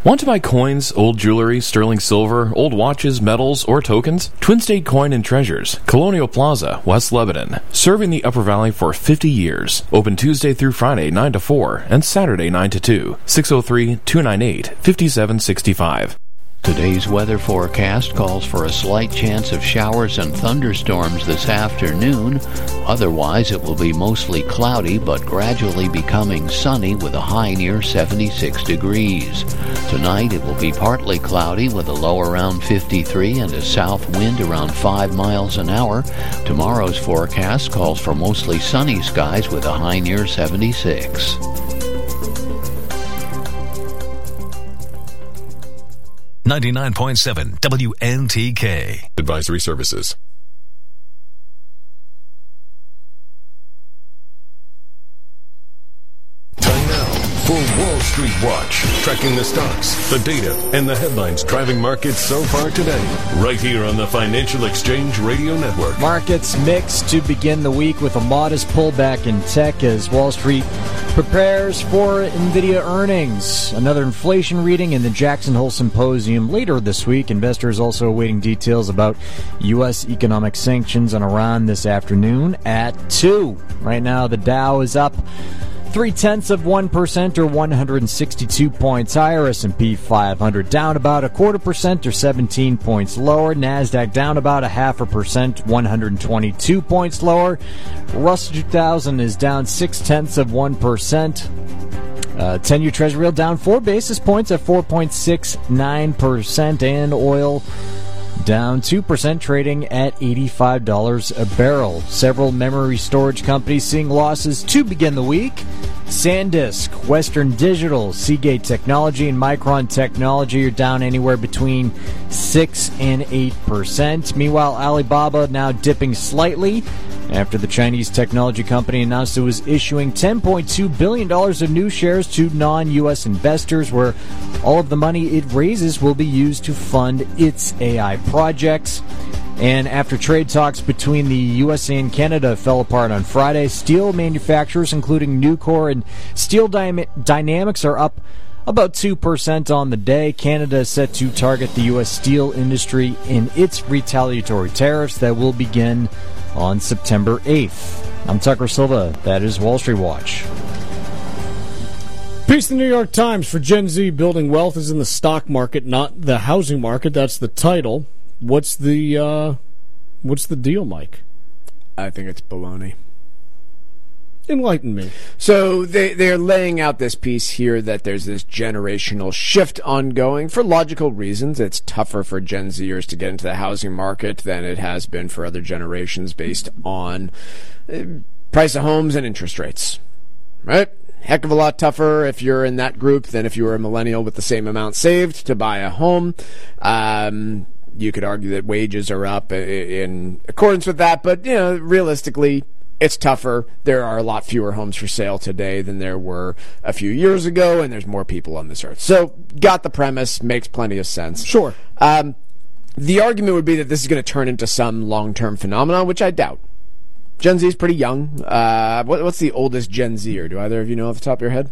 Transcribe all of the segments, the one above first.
Want to buy coins, old jewelry, sterling silver, old watches, medals, or tokens? Twin State Coin and Treasures, Colonial Plaza, West Lebanon. Serving the Upper Valley for 50 years. Open Tuesday through Friday 9 to 4 and Saturday 9 to 2. 603-298-5765. Today's weather forecast calls for a slight chance of showers and thunderstorms this afternoon. Otherwise, it will be mostly cloudy but gradually becoming sunny with a high near 76 degrees. Tonight, it will be partly cloudy with a low around 53 and a south wind around 5 miles an hour. Tomorrow's forecast calls for mostly sunny skies with a high near 76. 99.7 WNTK. Advisory services. Time now for Wall Street Watch, tracking the stocks, the data, and the headlines driving markets so far today, right here on the Financial Exchange Radio Network. Markets mixed to begin the week with a modest pullback in tech as Wall Street prepares for NVIDIA earnings. Another inflation reading in the Jackson Hole Symposium later this week. Investors also awaiting details about U.S. economic sanctions on Iran this afternoon at 2. Right now, the Dow is up 0.3% or 162 points higher. S&P 500 down about 0.25% or 17 points lower. NASDAQ down about 0.5%, 122 points lower. Russell 2000 is down 0.6%. 10-year Treasury yield down 4 basis points at 4.69%, and oil down 2%, trading at $85 a barrel. Several memory storage companies seeing losses to begin the week. SanDisk, Western Digital, Seagate Technology, and Micron Technology are down anywhere between 6 and 8%. Meanwhile, Alibaba now dipping slightly after the Chinese technology company announced it was issuing $10.2 billion of new shares to non-U.S. investors, where all of the money it raises will be used to fund its AI projects. And after trade talks between the USA and Canada fell apart on Friday, steel manufacturers, including Nucor and Steel Dynamics, are up about 2% on the day. Canada is set to target the U.S. steel industry in its retaliatory tariffs that will begin on September 8th. I'm Tucker Silva. That is Wall Street Watch. Piece of the New York Times for Gen Z: building wealth is in the stock market, not the housing market. That's the title. What's the deal, Mike? I think it's baloney. Enlighten me. So they're laying out this piece here that there's this generational shift ongoing for logical reasons. It's tougher for Gen Zers to get into the housing market than it has been for other generations based on price of homes and interest rates, right? Heck of a lot tougher if you're in that group than if you were a millennial with the same amount saved to buy a home. You could argue that wages are up in accordance with that, but realistically, it's tougher. There are a lot fewer homes for sale today than there were a few years ago, and there's more people on this earth. So, got the premise, makes plenty of sense. Sure. The argument would be that this is going to turn into some long-term phenomenon, which I doubt. Gen Z is pretty young. What's the oldest Gen Zer? Do either of you know off the top of your head?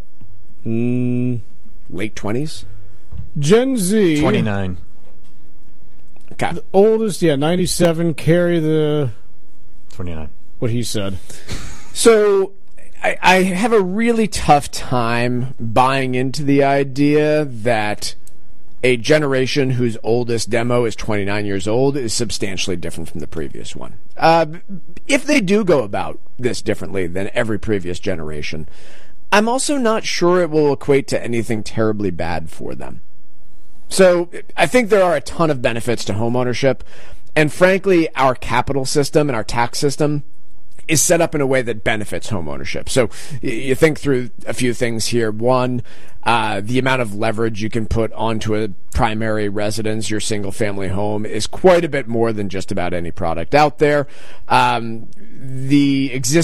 Late 20s? Gen Z. 29. Okay. The oldest, 97. Carry the 29. What he said. So I have a really tough time buying into the idea that a generation whose oldest demo is 29 years old is substantially different from the previous one. If they do go about this differently than every previous generation, I'm also not sure it will equate to anything terribly bad for them. So I think there are a ton of benefits to homeownership, and frankly, our capital system and our tax system is set up in a way that benefits homeownership. So you think through a few things here. One, the amount of leverage you can put onto a primary residence, your single-family home, is quite a bit more than just about any product out there. The existing